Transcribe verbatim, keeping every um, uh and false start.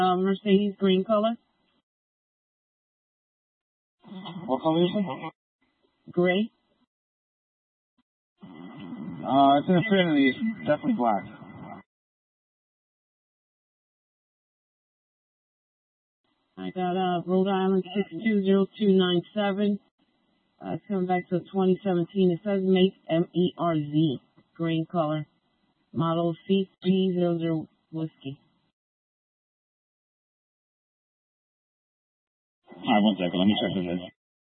uh, Mercedes green color. What color is it? Gray. Uh, it's an Infiniti. Definitely black. I got uh, Rhode Island six two zero two nine seven. Uh, it's coming back to twenty seventeen. It says make M E R Z, green color. Model C three zero zero Whiskey. All right, one second. Let me check this.